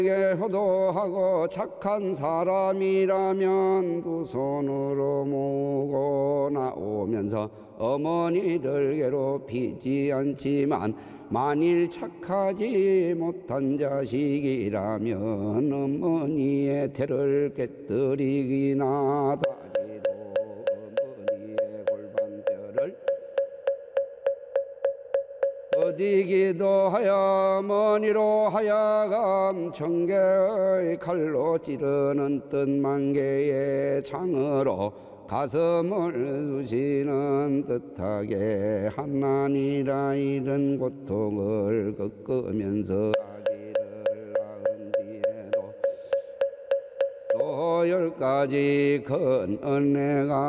효도하고 착한 사람이라면 두 손으로 모으고 나오면서 어머니를 괴롭히지 않지만 만일 착하지 못한 자식이라면 어머니의 태를 깨뜨리기나 다리로 어머니의 골반뼈를 어디기도 하여 어머니로 하여금 청개의 칼로 찌르는 뜻만 개의 창으로 가슴을 쑤시는 듯하게 하나니라 이런 고통을 겪으면서 아기를 낳은 뒤에도 또 10가지 큰 은혜가